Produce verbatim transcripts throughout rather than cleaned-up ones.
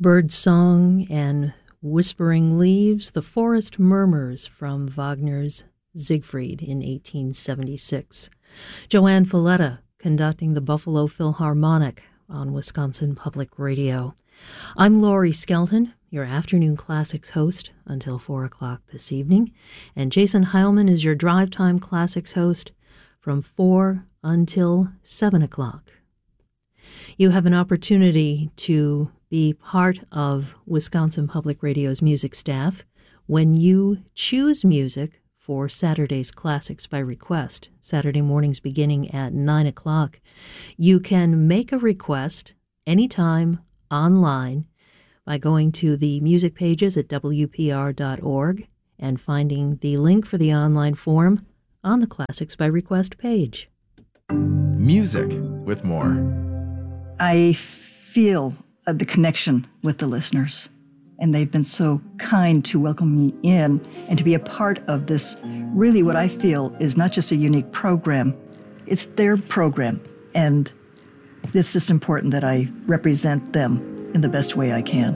Bird Song and Whispering Leaves, the Forest Murmurs from Wagner's Siegfried in eighteen seventy-six. Joanne Falletta conducting the Buffalo Philharmonic on Wisconsin Public Radio. I'm Laurie Skelton, your Afternoon Classics host until four o'clock this evening, and Jason Heilman is your Drive Time Classics host from four until seven o'clock. You have an opportunity to be part of Wisconsin Public Radio's music staff when you choose music for Saturday's Classics by Request, Saturday mornings beginning at nine o'clock. You can make a request anytime online by going to the music pages at W P R dot org and finding the link for the online form on the Classics by Request page. Music with more. I feel uh, the connection with the listeners, and they've been so kind to welcome me in and to be a part of this, really what I feel is not just a unique program, it's their program, and it's just important that I represent them in the best way I can.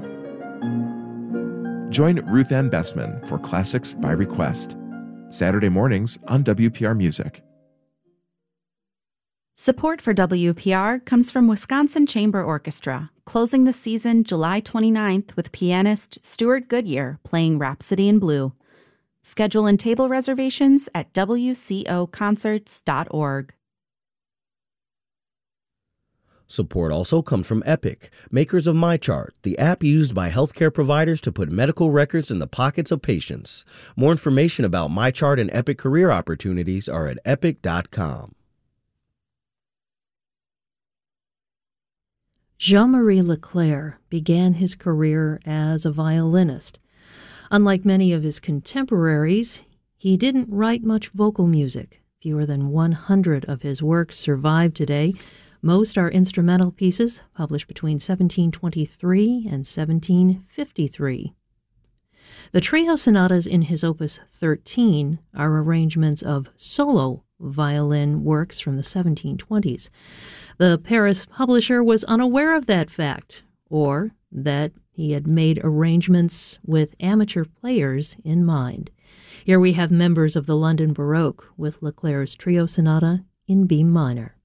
Join Ruth Ann Bessman for Classics by Request, Saturday mornings on W P R Music. Support for W P R comes from Wisconsin Chamber Orchestra, closing the season July twenty-ninth with pianist Stuart Goodyear playing Rhapsody in Blue. Schedule and table reservations at W C O concerts dot org. Support also comes from Epic, makers of MyChart, the app used by healthcare providers to put medical records in the pockets of patients. More information about MyChart and Epic career opportunities are at epic dot com. Jean-Marie Leclair began his career as a violinist. Unlike many of his contemporaries, he didn't write much vocal music. Fewer than one hundred of his works survive today. Most are instrumental pieces published between seventeen twenty-three and seventeen fifty-three. The trio sonatas in his Opus thirteen are arrangements of solo violin works from the seventeen twenties. The Paris publisher was unaware of that fact, or that he had made arrangements with amateur players in mind. Here we have members of the London Baroque with Leclair's Trio Sonata in B minor.